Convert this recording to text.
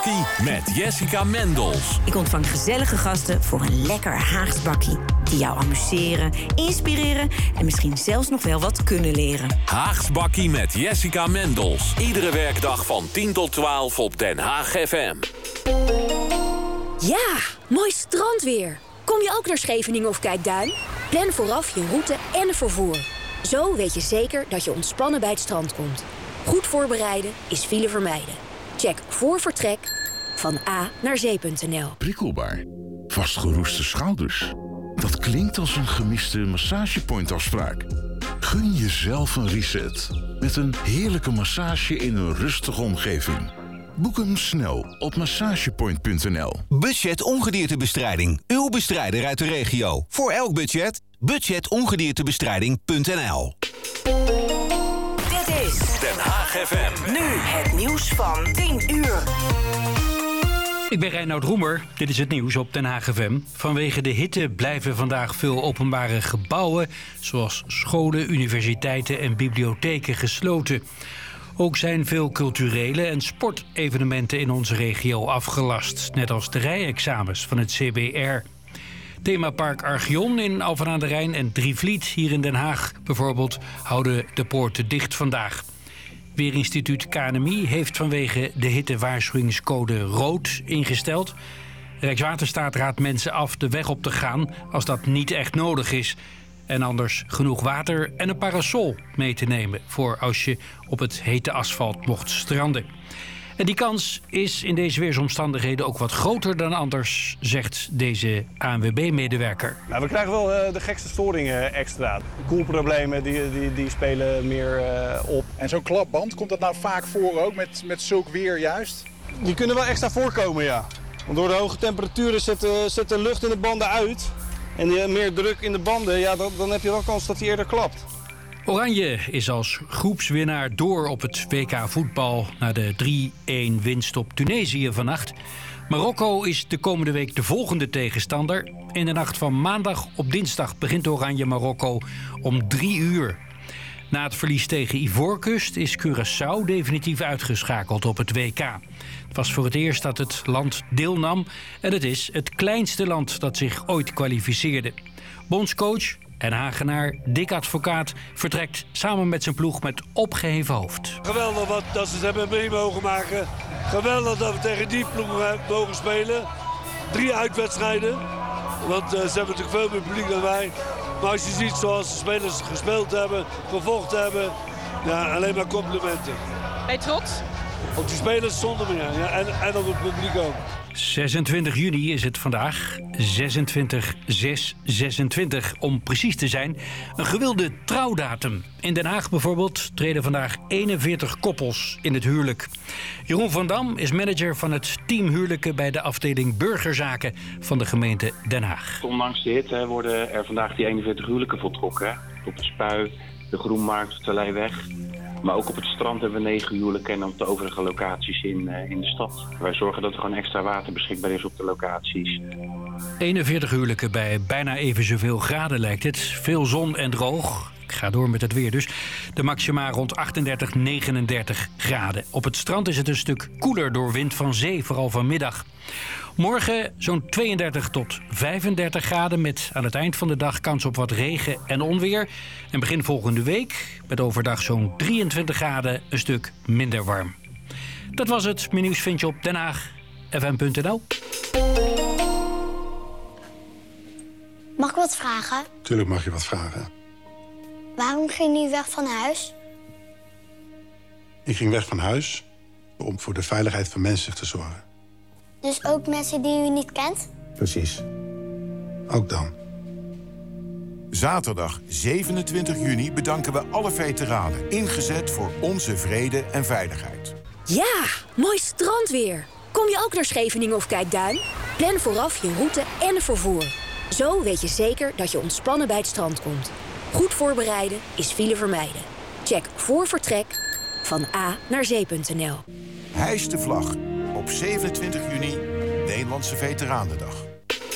Haagsbakkie met Jessica Mendels. Ik ontvang gezellige gasten voor een lekker Haags bakkie. Die jou amuseren, inspireren en misschien zelfs nog wel wat kunnen leren. Haagsbakkie met Jessica Mendels. Iedere werkdag van 10 tot 12 op Den Haag FM. Ja, mooi strandweer. Kom je ook naar Scheveningen of Kijkduin? Plan vooraf je route en vervoer. Zo weet je zeker dat je ontspannen bij het strand komt. Goed voorbereiden is file vermijden. Check voor vertrek van A naar zee.nl. Prikkelbaar. Vastgeroeste schouders. Dat klinkt als een gemiste massagepointafspraak. Gun jezelf een reset. Met een heerlijke massage in een rustige omgeving. Boek hem snel op massagepoint.nl. Budget Ongediertebestrijding. Uw bestrijder uit de regio. Voor elk budget. Budgetongediertebestrijding.nl. Dit is Den Haag FM. nu het nieuws van 10 uur. Ik ben Reinoud Roemer. Dit is het nieuws op Den Haag FM. Vanwege de hitte blijven vandaag veel openbare gebouwen, zoals scholen, universiteiten en bibliotheken, gesloten. Ook zijn veel culturele en sportevenementen in onze regio afgelast, net als de rijexamens van het CBR. Themapark Archeon in Alphen aan de Rijn en Drievliet hier in Den Haag bijvoorbeeld houden de poorten dicht vandaag. Weerinstituut KNMI heeft vanwege de hitte waarschuwingscode rood ingesteld. Rijkswaterstaat raadt mensen af de weg op te gaan als dat niet echt nodig is. En anders genoeg water en een parasol mee te nemen voor als je op het hete asfalt mocht stranden. En die kans is in deze weersomstandigheden ook wat groter dan anders, zegt deze ANWB-medewerker. Nou, we krijgen wel de gekste storingen extra. Koelproblemen die spelen meer op. En zo'n klapband, komt dat nou vaak voor ook met zulk weer juist? Die kunnen wel extra voorkomen, ja. Want door de hoge temperaturen zet de lucht in de banden uit. En meer druk in de banden, ja, dan heb je wel kans dat hij eerder klapt. Oranje is als groepswinnaar door op het WK voetbal na de 3-1 winst op Tunesië vannacht. Marokko is de komende week de volgende tegenstander. In de nacht van maandag op dinsdag begint Oranje Marokko om 3 uur. Na het verlies tegen Ivoorkust is Curaçao definitief uitgeschakeld op het WK. Het was voor het eerst dat het land deelnam en het is het kleinste land dat zich ooit kwalificeerde. Bondscoach en Hagenaar Dick Advocaat vertrekt samen met zijn ploeg met opgeheven hoofd. Geweldig dat ze het hebben mee mogen maken. Geweldig dat we tegen die ploeg mogen spelen. 3 uitwedstrijden. Want ze hebben natuurlijk veel meer publiek dan wij. Maar als je ziet zoals de spelers gespeeld hebben, gevochten hebben, ja, alleen maar complimenten. Ben je trots? Op die spelers zonder meer, ja, en op het publiek ook. 26 juni is het vandaag, 26/6/26 om precies te zijn. Een gewilde trouwdatum. In Den Haag bijvoorbeeld treden vandaag 41 koppels in het huwelijk. Jeroen van Dam is manager van het team huwelijken bij de afdeling burgerzaken van de gemeente Den Haag. Ondanks de hitte worden er vandaag die 41 huwelijken voltrokken. Op de Spui, de Groenmarkt, de Leijweg. Maar ook op het strand hebben we 9 huwelijken en op de overige locaties in de stad. Wij zorgen dat er gewoon extra water beschikbaar is op de locaties. 41 huwelijken bij bijna even zoveel graden lijkt het. Veel zon en droog. Ik ga door met het weer dus. De maxima rond 38, 39 graden. Op het strand is het een stuk koeler door wind van zee, vooral vanmiddag. Morgen zo'n 32 tot 35 graden met aan het eind van de dag kans op wat regen en onweer. En begin volgende week met overdag zo'n 23 graden, een stuk minder warm. Dat was het. Mijn nieuws vind je op Den Haag, fm.nl. Mag ik wat vragen? Tuurlijk mag je wat vragen. Waarom ging u weg van huis? Ik ging weg van huis om voor de veiligheid van mensen te zorgen. Dus ook mensen die u niet kent? Precies. Ook dan. Zaterdag 27 juni bedanken we alle veteranen. Ingezet voor onze vrede en veiligheid. Ja, mooi strandweer. Kom je ook naar Scheveningen of Kijkduin? Plan vooraf je route en vervoer. Zo weet je zeker dat je ontspannen bij het strand komt. Goed voorbereiden is file vermijden. Check voor vertrek van A naar zee.nl. Hijs de vlag op 27 juni, Nederlandse Veteranendag.